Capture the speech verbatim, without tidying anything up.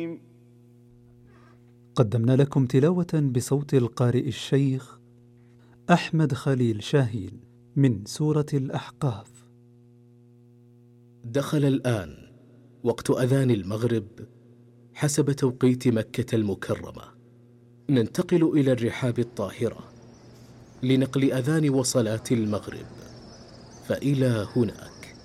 قدمنا لكم تلاوة بصوت القارئ الشيخ أحمد خليل شاهين من سورة الأحقاف. دخل الآن وقت أذان المغرب حسب توقيت مكة المكرمة. ننتقل إلى الرحاب الطاهرة لنقل أذان وصلاة المغرب، فإلى هنا